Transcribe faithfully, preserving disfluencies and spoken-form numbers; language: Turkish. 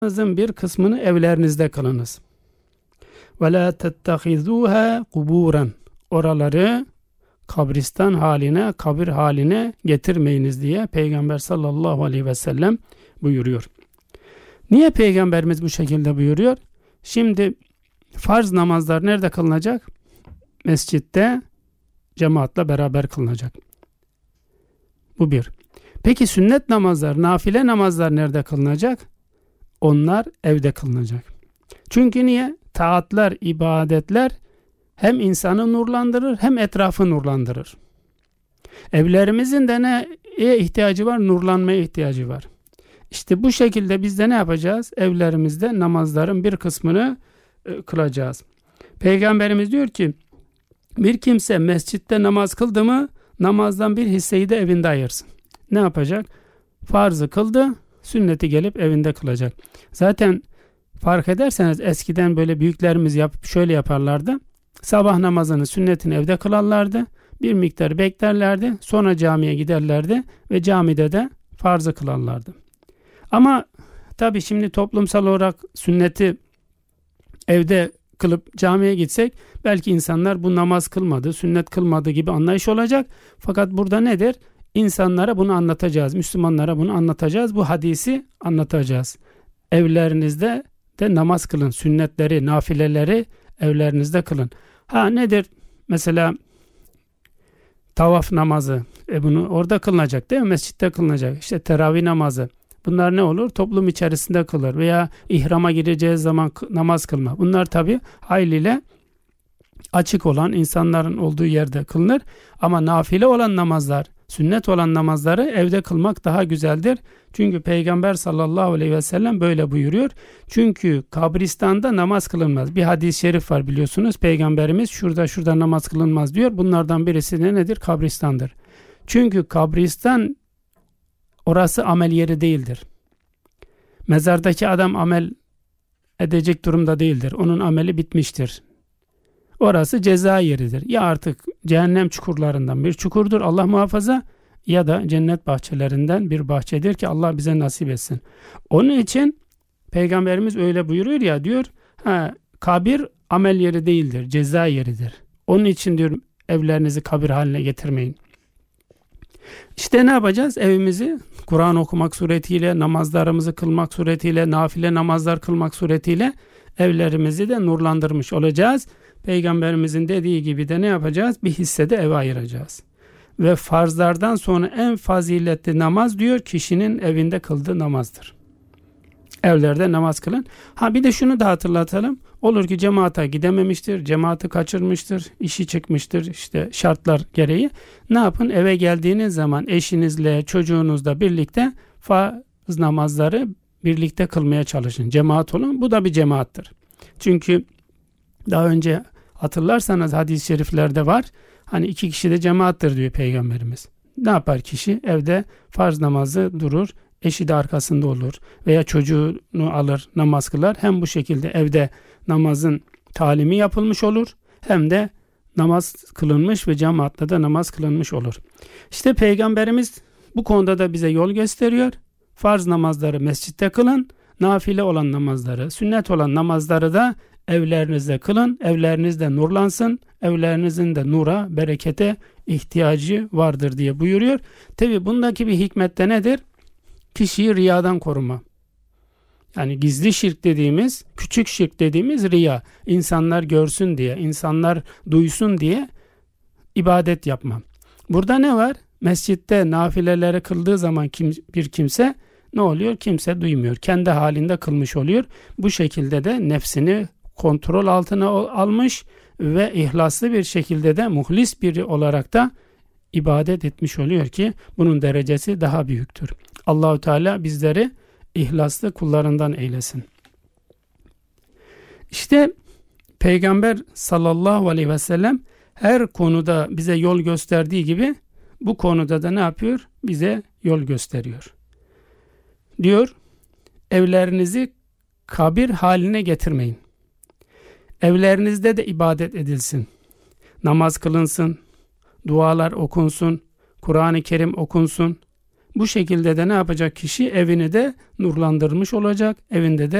namazınızın bir kısmını evlerinizde kılınız. Ve la tettehizuha kuburan. Oraları kabristan haline, kabir haline getirmeyiniz diye Peygamber sallallahu aleyhi ve sellem buyuruyor. Niye Peygamberimiz bu şekilde buyuruyor? Şimdi farz namazlar nerede kılınacak? Mescitte cemaatle beraber kılınacak. Bu bir. Peki sünnet namazlar, nafile namazlar nerede kılınacak? Onlar evde kılınacak. Çünkü niye? Taatlar, ibadetler hem insanı nurlandırır hem etrafı nurlandırır. Evlerimizin de neye ihtiyacı var? Nurlanmaya ihtiyacı var. İşte bu şekilde biz de ne yapacağız? Evlerimizde namazların bir kısmını e, kılacağız. Peygamberimiz diyor ki, bir kimse mescitte namaz kıldı mı namazdan bir hisseyi de evinde ayırsın. Ne yapacak? Farzı kıldı, sünneti gelip evinde kılacak. Zaten fark ederseniz eskiden böyle büyüklerimiz yap, şöyle yaparlardı. Sabah namazını, sünnetini evde kılarlardı. Bir miktar beklerlerdi. Sonra camiye giderlerdi ve camide de farzı kılarlardı. Ama tabii şimdi toplumsal olarak sünneti evde kılıp camiye gitsek belki insanlar bu namaz kılmadı, sünnet kılmadı gibi anlayış olacak. Fakat burada nedir? İnsanlara bunu anlatacağız. Müslümanlara bunu anlatacağız. Bu hadisi anlatacağız. Evlerinizde de namaz kılın. Sünnetleri, nafileleri evlerinizde kılın. Ha nedir? Mesela tavaf namazı. E bunu orada kılınacak değil mi? Mescitte kılınacak. İşte teravih namazı. Bunlar ne olur? Toplum içerisinde kılır veya ihrama gireceğiz zaman namaz kılma. Bunlar tabi hayliyle açık olan insanların olduğu yerde kılınır. Ama nafile olan namazlar, sünnet olan namazları evde kılmak daha güzeldir. Çünkü Peygamber sallallahu aleyhi ve sellem böyle buyuruyor. Çünkü kabristanda namaz kılınmaz. Bir hadis-i şerif var biliyorsunuz. Peygamberimiz şurada şurada namaz kılınmaz diyor. Bunlardan birisi de nedir? Kabristandır. Çünkü kabristan orası amel yeri değildir. Mezardaki adam amel edecek durumda değildir. Onun ameli bitmiştir. Orası ceza yeridir. Ya artık cehennem çukurlarından bir çukurdur Allah muhafaza ya da cennet bahçelerinden bir bahçedir ki Allah bize nasip etsin. Onun için Peygamberimiz öyle buyuruyor ya diyor ha, kabir amel yeri değildir. Ceza yeridir. Onun için diyor evlerinizi kabir haline getirmeyin. İşte ne yapacağız? Evimizi Kur'an okumak suretiyle, namazlarımızı kılmak suretiyle, nafile namazlar kılmak suretiyle evlerimizi de nurlandırmış olacağız. Peygamberimizin dediği gibi de ne yapacağız? Bir hissede eve ayıracağız. Ve farzlardan sonra en faziletli namaz diyor kişinin evinde kıldığı namazdır. Evlerde namaz kılın. Ha bir de şunu da hatırlatalım. Olur ki cemaate gidememiştir, cemaati kaçırmıştır, işi çıkmıştır işte şartlar gereği. Ne yapın? Eve geldiğiniz zaman eşinizle, çocuğunuzla birlikte farz namazları birlikte kılmaya çalışın. Cemaat olun. Bu da bir cemaattir. Çünkü daha önce hatırlarsanız hadis-i şeriflerde var. Hani iki kişi de cemaattir diyor Peygamberimiz. Ne yapar kişi? Evde farz namazı durur. Eşi de arkasında olur. Veya çocuğunu alır namaz kılar. Hem bu şekilde evde namazın talimi yapılmış olur. Hem de namaz kılınmış ve cemaatle de namaz kılınmış olur. İşte Peygamberimiz bu konuda da bize yol gösteriyor. Farz namazları mescitte kılın. Nafile olan namazları, sünnet olan namazları da evlerinizde kılın. Evlerinizde nurlansın. Evlerinizin de nura, berekete ihtiyacı vardır diye buyuruyor. Tabi bundaki bir hikmet de nedir? Kişiyi riyadan koruma. Yani gizli şirk dediğimiz, küçük şirk dediğimiz riya. İnsanlar görsün diye, insanlar duysun diye ibadet yapma. Burada ne var? Mescitte nafileleri kıldığı zaman kim, bir kimse ne oluyor? Kimse duymuyor. Kendi halinde kılmış oluyor. Bu şekilde de nefsini kontrol altına almış ve ihlaslı bir şekilde de muhlis biri olarak da ibadet etmiş oluyor ki bunun derecesi daha büyüktür. Allahu Teala bizleri ihlaslı kullarından eylesin. İşte Peygamber sallallahu aleyhi ve sellem her konuda bize yol gösterdiği gibi bu konuda da ne yapıyor? Bize yol gösteriyor. Diyor, evlerinizi kabir haline getirmeyin. Evlerinizde de ibadet edilsin. Namaz kılınsın, dualar okunsun, Kur'an-ı Kerim okunsun. Bu şekilde de ne yapacak kişi? Evini de nurlandırmış olacak. Evinde de